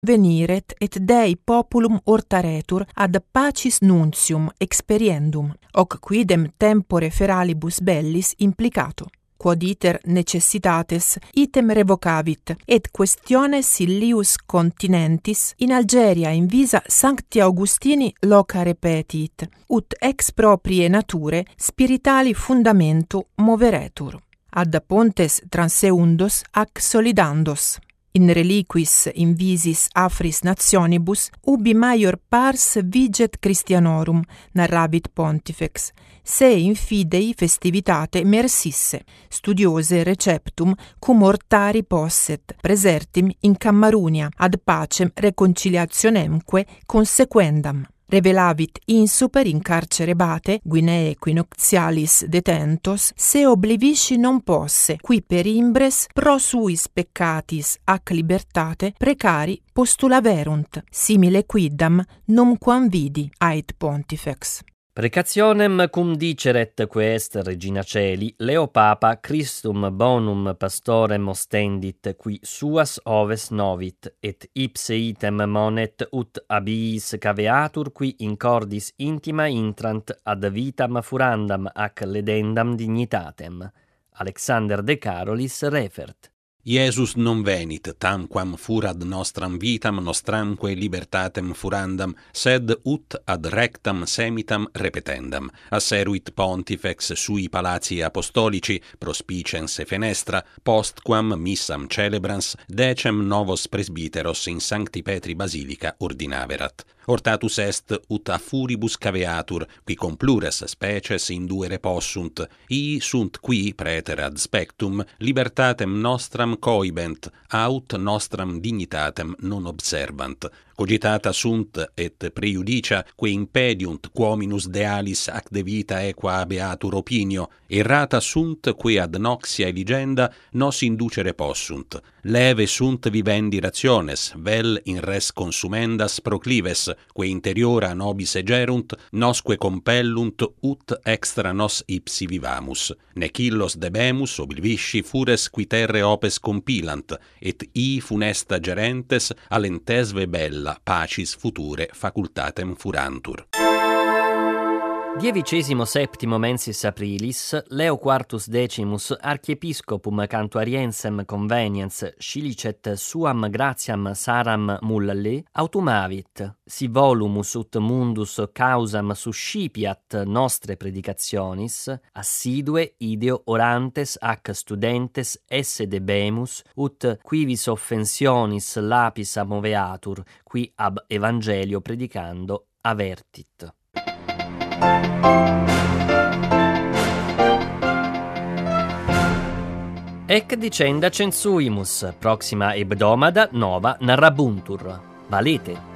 veniret et Dei populum hortaretur ad pacis nuntium experiendum, hoc quidem tempore feralibus bellis implicato. Quod iter necessitates item revocavit, et questiones illius continentis in Algeria in visa Sancti Augustini loca repetit, ut ex proprie nature spiritali fundamento moveretur. Ad pontes transeundos ac solidandos. In reliquis invisis afris nationibus, ubi maior pars viget Christianorum, narravit Pontifex, se in fidei festivitate mersisse, studiose receptum cum hortari posset, presertim in Cammarunia, ad pacem reconciliationemque consequendam. Revelavit insuper in carcere bate, Guinee quinoctialis detentos, se oblivisci non posse, qui per imbres pro suis peccatis ac libertate precari postulaverunt, simile quidam numquam vidi, ait Pontifex. Precationem cum diceret que est Regina Celi, Leo Papa Christum bonum pastorem ostendit, qui suas oves novit, et ipse item monet ut abiis caveatur, qui in cordis intima intrant ad vitam furandam ac ledendam dignitatem. Alexander de Carolis refert. Iesus non venit tamquam furad nostram vitam nostramque libertatem furandam, sed ut ad rectam semitam repetendam. Asseruit Pontifex sui palati apostolici, prospicens e fenestra, postquam missam celebrans, decem novos presbiteros in Sancti Petri Basilica ordinaverat. Hortatus est ut a furibus caveatur, qui com plures species induere possunt, sunt qui praeter ad spectum libertatem nostram coibent, aut nostram dignitatem non observant. Cogitata sunt et preiudicia que impediunt quominus dealis ac de vita equa beatur opinio, errata sunt que ad noxia e legenda nos inducere possunt. Leve sunt vivendi rationes, vel in res consumendas proclives, que interiora nobis egerunt, nosque compellunt ut extra nos ipsi vivamus. Nec illos debemus oblivisci fures qui terre opes compilant, et funesta gerentes alentesve bella pacis future facultatem furantur. 17 mensis aprilis, Leo IV decimus archiepiscopum cantuariensem conveniens scilicet suam gratiam saram mulle autumavit, si volumus ut mundus causam suscipiat nostre predicationis, assidue ideo orantes ac studentes esse debemus, ut quivis offensionis lapis moveatur, qui ab evangelio predicando avertit. Ec dicenda censuimus, proxima hebdomada nova narrabuntur. Valete.